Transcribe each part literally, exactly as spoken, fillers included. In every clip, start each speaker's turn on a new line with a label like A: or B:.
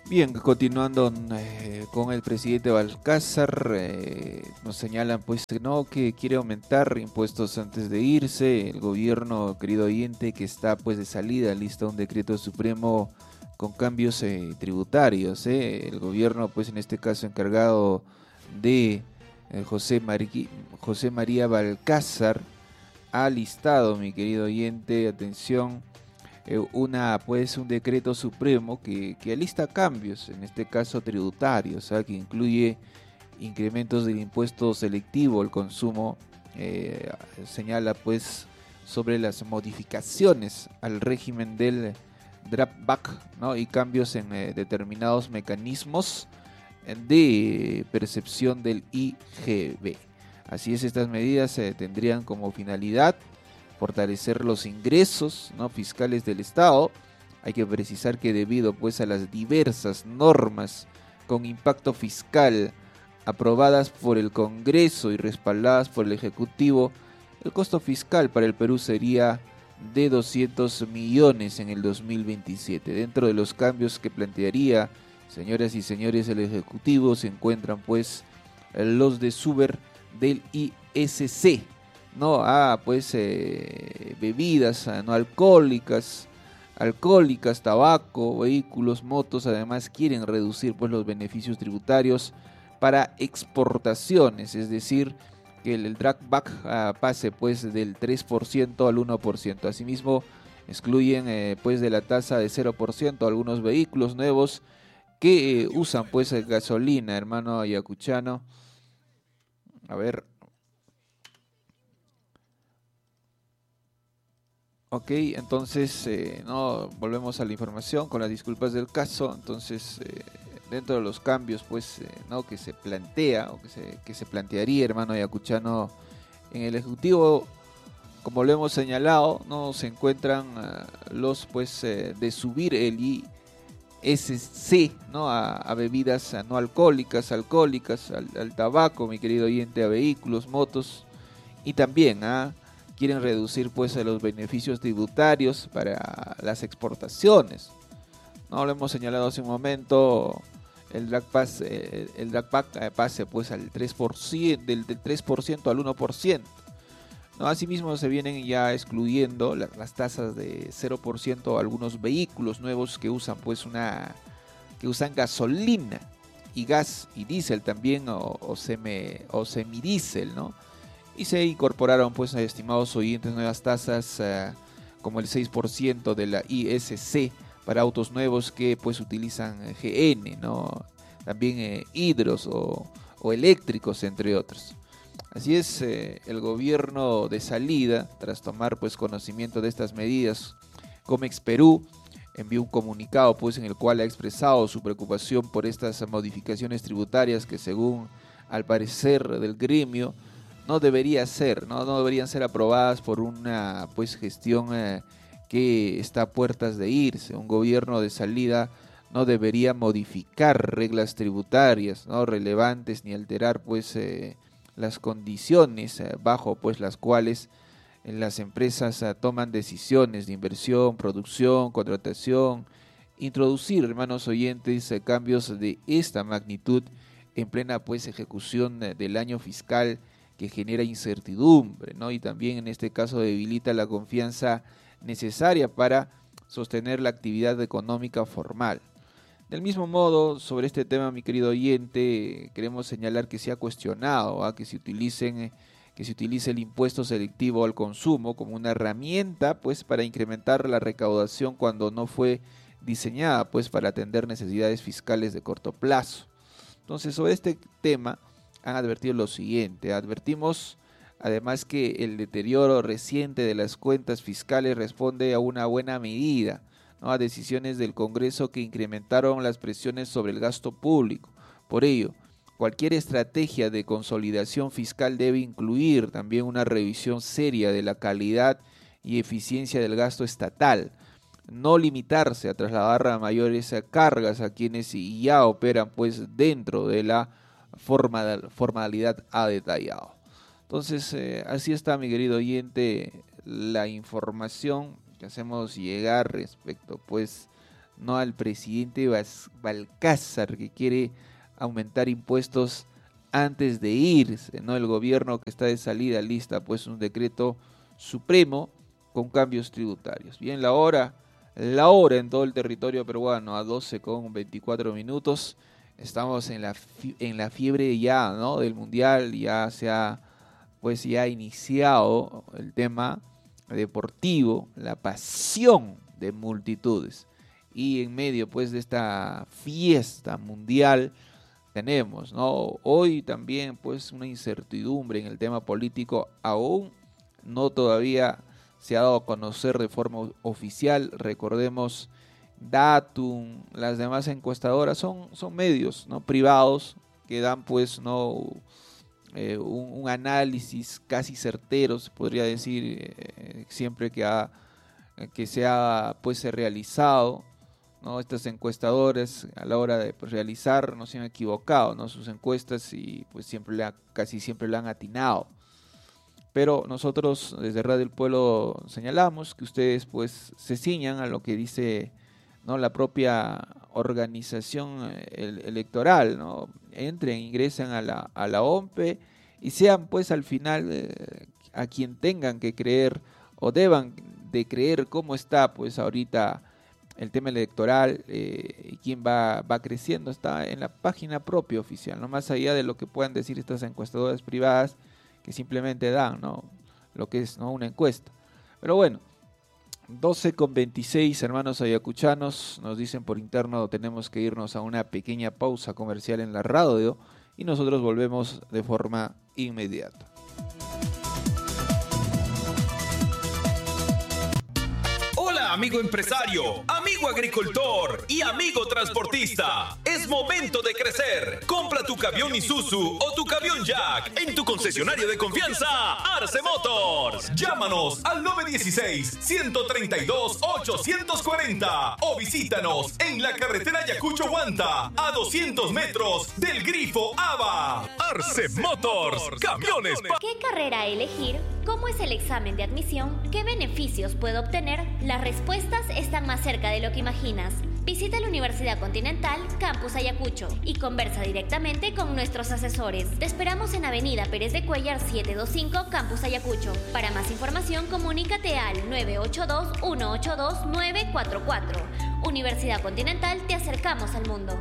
A: Bien, continuando eh, con el presidente Balcázar, eh, nos señalan pues que no, que quiere aumentar impuestos antes de irse. El gobierno, querido oyente, que está pues de salida, lista un decreto supremo con cambios eh, tributarios. Eh. El gobierno pues en este caso encargado de eh, José, Mari- José María Balcázar ha listado, mi querido oyente, atención, eh, una pues un decreto supremo que, que alista cambios, en este caso tributarios, ¿ah? Que incluye incrementos del impuesto selectivo al consumo, eh, señala pues sobre las modificaciones al régimen del drawback, ¿no? Y cambios en eh, determinados mecanismos de percepción del I G B. Así es, estas medidas eh, tendrían como finalidad fortalecer los ingresos, ¿no?, fiscales del Estado. Hay que precisar que debido pues a las diversas normas con impacto fiscal aprobadas por el Congreso y respaldadas por el Ejecutivo, el costo fiscal para el Perú sería de doscientos millones en el dos mil veintisiete. Dentro de los cambios que plantearía, señoras y señores, el Ejecutivo, se encuentran pues los de Suber del I S C, ¿no? Ah, pues eh, bebidas no alcohólicas, alcohólicas, tabaco, vehículos, motos. Además quieren reducir pues los beneficios tributarios para exportaciones, es decir, que el, el drawback ah, pase pues del tres por ciento al uno por ciento. Asimismo, excluyen eh, pues de la tasa de cero por ciento algunos vehículos nuevos que eh, usan pues gasolina, hermano ayacuchano. A ver, ok, entonces eh, no volvemos a la información con las disculpas del caso. Entonces, eh, dentro de los cambios pues eh, no que se plantea o que se, que se plantearía, hermano ayacuchano, en el Ejecutivo, como lo hemos señalado, no se encuentran uh, los pues eh, de subir el I S C, ¿no?, a, a bebidas uh, no alcohólicas, alcohólicas, al, al tabaco, mi querido oyente, a vehículos, motos, y también a ¿ah? quieren reducir pues los beneficios tributarios para las exportaciones. No lo hemos señalado hace un momento, el drag pass, el, el drag pack pase pues al tres por ciento, del, del tres por ciento al uno por ciento. No, asimismo se vienen ya excluyendo la, las tasas de cero por ciento a algunos vehículos nuevos que usan pues una que usan gasolina y gas y diésel también, o, o, semi, o semidiesel, ¿no? Y se incorporaron, pues, estimados oyentes, nuevas tasas uh, como el seis por ciento de la I S C para autos nuevos que pues utilizan G N, ¿no? También eh, hidros o, o eléctricos, entre otros. Así es, eh, el gobierno de salida, tras tomar pues conocimiento de estas medidas, Comex Perú envió un comunicado pues en el cual ha expresado su preocupación por estas modificaciones tributarias que, según al parecer del gremio, no debería ser, no, no deberían ser aprobadas por una pues gestión eh, que está a puertas de irse. Un gobierno de salida no debería modificar reglas tributarias, no relevantes, ni alterar pues eh, las condiciones eh, bajo pues las cuales eh, las empresas eh, toman decisiones de inversión, producción, contratación. Introducir, hermanos oyentes, eh, cambios de esta magnitud en plena pues ejecución eh, del año fiscal, que genera incertidumbre, ¿no? Y también en este caso debilita la confianza necesaria para sostener la actividad económica formal. Del mismo modo, sobre este tema, mi querido oyente, queremos señalar que se ha cuestionado ¿eh? que se utilicen que se utilice el impuesto selectivo al consumo como una herramienta pues para incrementar la recaudación, cuando no fue diseñada pues para atender necesidades fiscales de corto plazo. Entonces, sobre este tema han advertido lo siguiente: advertimos además que el deterioro reciente de las cuentas fiscales responde a una buena medida, ¿no?, a decisiones del Congreso que incrementaron las presiones sobre el gasto público. Por ello, cualquier estrategia de consolidación fiscal debe incluir también una revisión seria de la calidad y eficiencia del gasto estatal, no limitarse a trasladar mayores cargas a quienes ya operan pues dentro de la formal, formalidad ha detallado. Entonces, eh, así está, mi querido oyente, la información que hacemos llegar respecto pues no al presidente Bas- Balcázar, que quiere aumentar impuestos antes de irse, ¿no? El gobierno que está de salida lista pues un decreto supremo con cambios tributarios. Bien, la hora, la hora en todo el territorio peruano a doce con veinticuatro minutos. Estamos en la fi- en la fiebre ya, ¿no? Del mundial, ya se ha pues ya ha iniciado el tema deportivo, la pasión de multitudes. Y en medio pues de esta fiesta mundial tenemos, ¿no? Hoy también pues una incertidumbre en el tema político, aún no todavía se ha dado a conocer de forma oficial. Recordemos, Datum, las demás encuestadoras son, son medios, ¿no? Privados que dan pues no eh, un, un análisis casi certero, se podría decir, eh, siempre que ha que se ha pues realizado, ¿no? Estas encuestadoras a la hora de pues, realizar no se han equivocado, ¿no? Sus encuestas y pues siempre le ha, casi siempre le han atinado. Pero nosotros desde Radio del Pueblo señalamos que ustedes pues se ciñan a lo que dice, ¿no? La propia organización el, electoral, ¿no? Entren, ingresen a la, a la O M P E y sean pues al final eh, a quien tengan que creer o deban de creer cómo está pues ahorita el tema electoral eh, y quién va, va creciendo. Está en la página propia oficial, no más allá de lo que puedan decir estas encuestadoras privadas que simplemente dan, ¿no? Lo que es, ¿no? Una encuesta. Pero bueno, doce con veintiséis, hermanos ayacuchanos, nos dicen por interno tenemos que irnos a una pequeña pausa comercial en la radio y nosotros volvemos de forma inmediata.
B: Amigo empresario, amigo agricultor y amigo transportista, es momento de crecer. Compra tu camión Isuzu o tu camión Jack en tu concesionario de confianza, Arce Motors. Llámanos al nueve uno seis, uno tres dos, ocho cuatro cero o visítanos en la carretera Ayacucho-Huanta a doscientos metros del Grifo Ava. Arce Motors, camiones.
C: ¿Qué carrera elegir? ¿Cómo es el examen de admisión? ¿Qué beneficios puedo obtener? Las respuestas están más cerca de lo que imaginas. Visita la Universidad Continental Campus Ayacucho y conversa directamente con nuestros asesores. Te esperamos en Avenida Pérez de Cuéllar setecientos veinticinco, Campus Ayacucho. Para más información, comunícate al nueve ocho dos, uno ocho dos, nueve cuatro cuatro. Universidad Continental, te acercamos al mundo.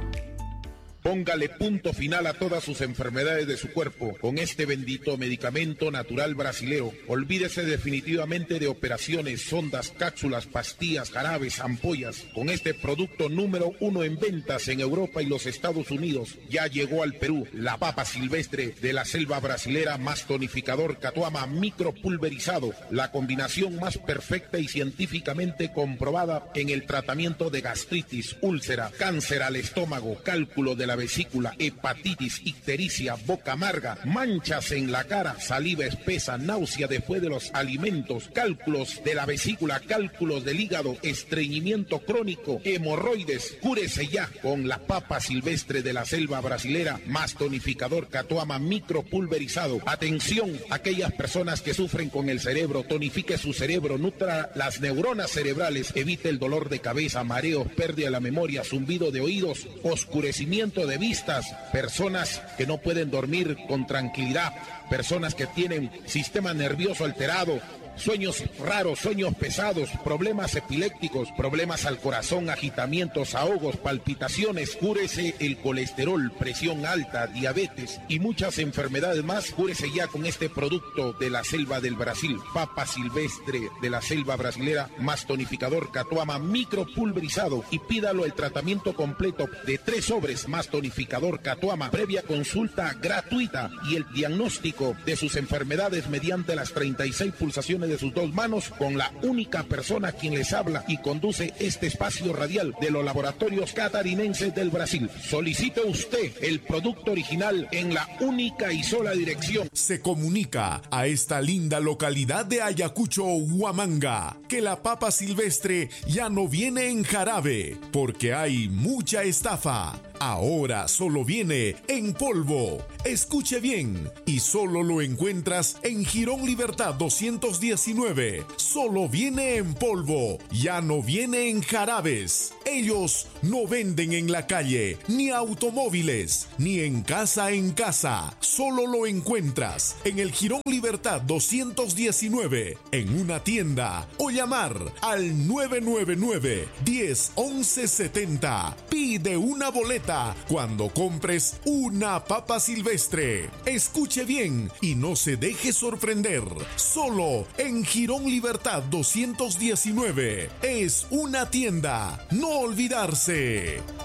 D: Póngale punto final a todas sus enfermedades de su cuerpo con este bendito medicamento natural brasilero. Olvídese definitivamente de operaciones, sondas, cápsulas, pastillas, jarabes, ampollas. Con este producto número uno en ventas en Europa y los Estados Unidos, ya llegó al Perú la papa silvestre de la selva brasilera más tonificador Catuama micropulverizado, la combinación más perfecta y científicamente comprobada en el tratamiento de gastritis, úlcera, cáncer al estómago, cálculo de la vesícula, hepatitis, ictericia, boca amarga, manchas en la cara, saliva espesa, náusea después de los alimentos, cálculos de la vesícula, cálculos del hígado, estreñimiento crónico, hemorroides. Cúrese ya con la papa silvestre de la selva brasilera más tonificador Catuama micropulverizado. Atención, aquellas personas que sufren con el cerebro, tonifique su cerebro, nutra las neuronas cerebrales, evite el dolor de cabeza, mareos, pérdida de la memoria, zumbido de oídos, oscurecimiento de vistas, personas que no pueden dormir con tranquilidad, personas que tienen sistema nervioso alterado, sueños raros, sueños pesados, problemas epilépticos, problemas al corazón, agitamientos, ahogos, palpitaciones. Cúrese el colesterol, presión alta, diabetes y muchas enfermedades más. Cúrese ya con este producto de la selva del Brasil, papa silvestre de la selva brasilera más tonificador Catuama micropulverizado, y pídalo el tratamiento completo de tres sobres más tonificador Catuama, previa consulta gratuita y el diagnóstico de sus enfermedades mediante las treinta y seis pulsaciones de sus dos manos con la única persona quien les habla y conduce este espacio radial de los laboratorios catarinenses del Brasil. Solicite usted el producto original en la única y sola dirección.
E: Se comunica a esta linda localidad de Ayacucho, Huamanga, que la papa silvestre ya no viene en jarabe porque hay mucha estafa. ahora solo viene en polvo. Escuche bien, y solo lo encuentras en Jirón Libertad doscientos diecinueve. Solo viene en polvo, ya no viene en jarabes. Ellos no venden en la calle, ni automóviles, ni en casa en casa. Solo lo encuentras en el Jirón Libertad doscientos diecinueve, en una tienda, o llamar al nueve nueve nueve, diez, once setenta. Pide una boleta cuando compres una papa silvestre. Escuche bien y no se deje sorprender. Solo en Jirón Libertad doscientos diecinueve. Es una tienda. No olvidarse.